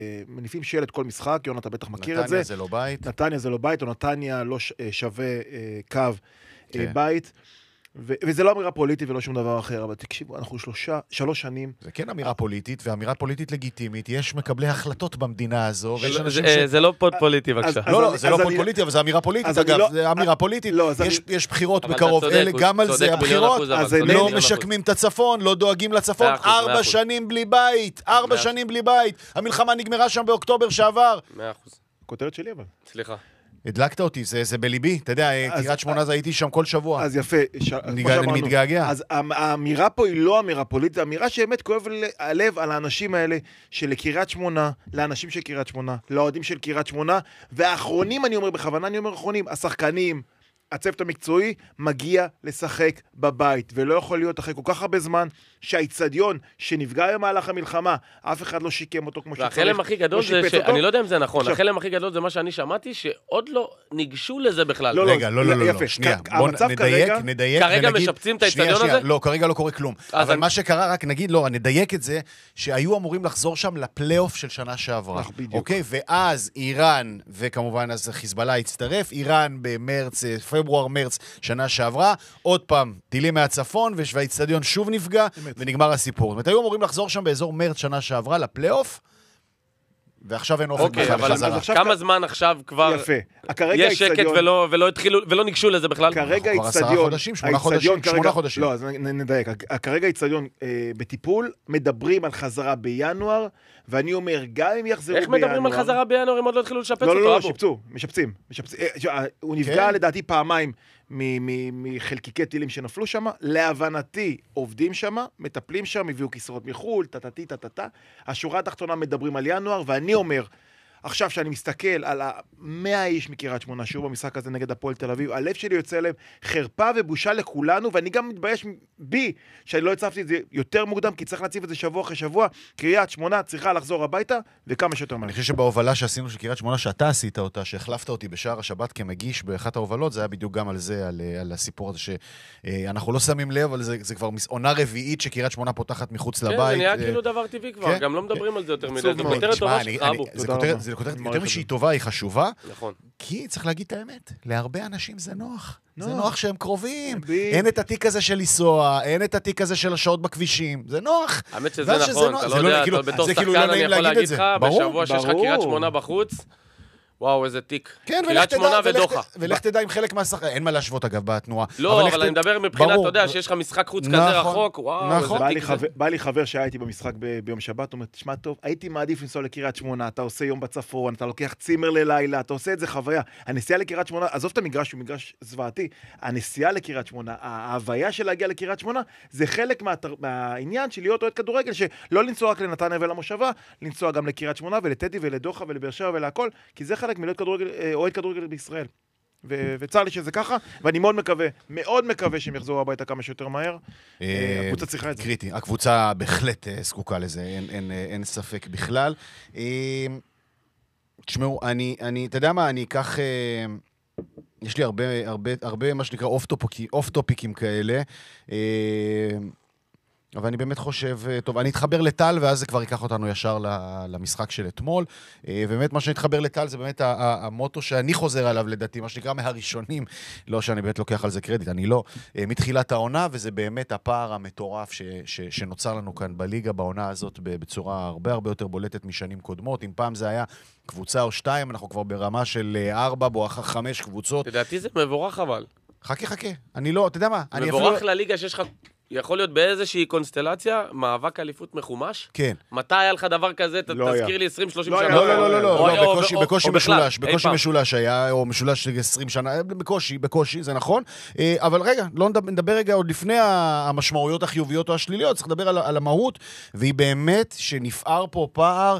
מניפים שלט כל משחק, יונה, אתה בטח מכיר את זה. נתניה זה לא בית. נתניה זה לא בית, או נתניה לא שווה קו בית. וזה לא אמירה פוליטית ולא שום דבר אחר, אבל תקשיבו, אנחנו 3 שנים. זה כן אמירה פוליטית, ואמירה פוליטית לגיטימית. יש מקבלי החלטות במדינה הזו. זה לא פוד פוליטי, בבקשה. לא, זה לא פוד פוליטי, אבל זה אמירה פוליטית, אגב. זה אמירה פוליטית. יש בחירות בקרוב. אלה גם על זה הבחירות. לא משקמים את הצפון, לא דואגים לצפון. 4 שנים בלי בית. 4 שנים בלי בית. המלחמה נגמרה שם באוקטובר שעבר. 100%. כותרת שלי אבל. סליחה. הדלקת אותי, זה בליבי, אתה יודע, קריית שמונה זה הייתי שם כל שבוע. אז יפה. אני מתגעגע. אז האמירה פה היא לא אמירה פוליטית, האמירה שבאמת כואב הלב על האנשים האלה של קריית שמונה, לאנשים של קריית שמונה, לאוהדים של קריית שמונה, והאחרונים, אני אומר בכוונה, אני אומר אחרונים, השחקנים, הצוות המקצועי מגיע לשחק בבית, ולא יכול להיות אחרי כל כך הרבה זמן שהאיצטדיון שנפגע במהלך המלחמה, אף אחד לא שיקם אותו כמו שצריך. והחלם הכי גדול זה, אני לא יודע אם זה נכון, החלם הכי גדול זה מה שאני שמעתי, שעוד לא ניגשו לזה בכלל. רגע, לא, שנייה, בוא נדייק. כרגע משפצים את האיצטדיון הזה? לא, כרגע לא קורה כלום. אבל מה שקרה, רק נגיד, לא, נדייק את זה, שהיו אמורים לחזור שם לפלייאוף של שנה שעברה. אוקיי? ואז איראן, וכמובן אז חיזבאללה הצטרף, איראן במרץ, פברואר-מרץ שנה שעברה, עוד פעם, טילים מהצפון, והאיצטדיון שוב נפגע, ונגמר הסיפור. זאת אומרת, היו אמורים לחזור שם באזור מרץ שנה שעברה לפלייאוף, ועכשיו אין אופק בכלל לחזרה. כמה זמן עכשיו כבר יש שקט ולא ניגשו לזה בכלל? כרגע איצטדיון, 8 חודשים. לא, אז נדייק. כרגע איצטדיון בטיפול, מדברים על חזרה בינואר, ואני אומר, גם אם יחזרו בינואר... איך מדברים על חזרה בינואר אם עוד לא התחילו לשפץ אותו? לא, משפצים. הוא נפגע לדעתי פעמיים מחלקיקי טילים שנפלו שם, להבנתי עובדים שם, מטפלים שם, הביאו כיסאות מחול, טטטי. השורה התחתונה מדברים על ינואר, ואני אומר, עכשיו שאני מסתכל על 100 איש מקריית שמונה שיעור במשחק הזה נגד הפועל תל אביב, הלב שלי יוצא להם חרפה ובושה לכולנו, ואני גם מתבייש בי שאני לא הצפתי את זה יותר מוקדם, כי צריך להציף את זה שבוע אחרי שבוע. קריית שמונה צריכה לחזור הביתה, וכמה שיותר מהר. אני חושב שבהובלה שעשינו של קריית שמונה, שאתה עשית אותה, שהחלפת אותי בשער השבת כמגיש באחת ההובלות, זה היה בדיוק גם על זה, על הסיפור הזה שאנחנו לא שמים לב, אבל זה כבר עונה רביעית שקריית שמונה פותחת מחוץ לבית. זה נהיה כאילו דבר טבעי כבר, גם לא מדברים על זה יותר מדי. זה כותרת יותר משהיא טובה, היא חשובה. נכון. כי צריך להגיד את האמת, להרבה אנשים זה נוח. זה נוח שהם קרובים. אין את התיק הזה של לנסוע, אין את התיק הזה של השעות בכבישים. זה נוח. האמת שזה נכון, אתה לא יודע, בתור שחקן אני יכול להגיד לך, בשבוע שיש לך קריית שמונה בחוץ, וואו, איזה תיק. כן, קריית שמונה ודוחה. ולך תדע עם חלק מהשחקן, אין מה להשוות אגב בתנועה. לא, אבל אני מדבר מבחינת, אתה יודע, שיש לך משחק חוץ כזה רחוק, וואו, איזה תיק זה. בא לי חבר שהיה איתי במשחק ביום שבת, הוא אומר, תשמע טוב, הייתי מעדיף לנסוע לקריית שמונה, אתה עושה יום בצפון, אתה לוקח צימר ללילה, אתה עושה את זה חוויה. הנסיעה לקריית שמונה, עזוב את המגרש, הוא מגרש זוועתי, הנסיעה לקריית שמונה, ההוויה של להגיע לקריית שמונה, זה חלק מהעניין של להיות אוהד כדורגל, שלא לנסוע רק לנתניה ולמושבה, לנסוע גם לקריית שמונה ולטדי ולדוחה ולבאר שבע ולהכל, כי זה חלק מלהיות אוהד כדורגל בישראל. וצר לי שזה ככה, ואני מאוד מקווה שהם יחזרו הביתה כמה שיותר מהר. הקבוצה צריכה את זה. קריטי, הקבוצה בהחלט זקוקה לזה, אין ספק בכלל. תשמעו, אתה יודע מה, אני אקח, יש לי הרבה מה שנקרא אוף טופיקים כאלה, אבל אני באמת חושב, טוב, אני אתחבר לטל, ואז זה כבר ייקח אותנו ישר למשחק של אתמול, ובאמת מה שנתחבר לטל זה באמת המוטו שאני חוזר עליו לדעתי, מה שנקרא מהראשונים, לא שאני באמת לוקח על זה קרדיט, אני לא, מתחילת העונה, וזה באמת הפער המטורף שנוצר לנו כאן בליגה, בעונה הזאת, בצורה הרבה יותר בולטת משנים קודמות, אם פעם זה היה קבוצה או 2, אנחנו כבר ברמה של 4 בואכה 5 קבוצות. לדעתי זה מבורך אבל. חכה, אני לא, אתה יודע מה? מבורך לליגה שיש לך יכול להיות באיזושהי קונסטלציה, מאבק אליפות מחומש? כן. מתי היה לך דבר כזה? תזכיר לי 20-30 שנה. לא, בקושי משולש היה, או משולש 20 שנה, בקושי, זה נכון. אבל רגע, לא נדבר רגע עוד לפני המשמעויות החיוביות או השליליות, צריך לדבר על המהות, והיא באמת שנפער פה פער,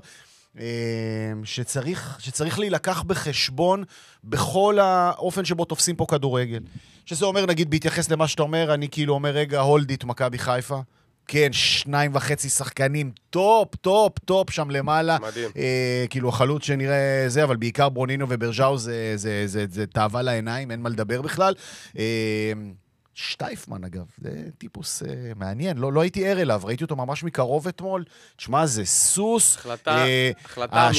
שצריך להילקח בחשבון בכל האופן שבו תופסים פה כדורגל. שזה אומר, נגיד, בהתייחס למה שאתה אומר, אני כאילו אומר, רגע, הולדית, מכבי חיפה. כן, 2.5 שחקנים, טופ שם למעלה. מדהים. כאילו, החלוץ שנראה זה, אבל בעיקר ברונינו וברג'או זה תאווה לעיניים, אין מה לדבר בכלל. שטייפמן אגב, זה טיפוס מעניין, לא הייתי ער אליו, ראיתי אותו ממש מקרוב אתמול, תשמע, זה סוס, החלטה אמיצה.